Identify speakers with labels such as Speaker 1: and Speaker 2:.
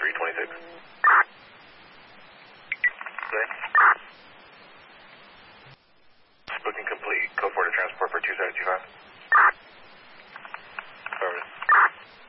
Speaker 1: 326. Booking complete. Code 4 to transport for 2725.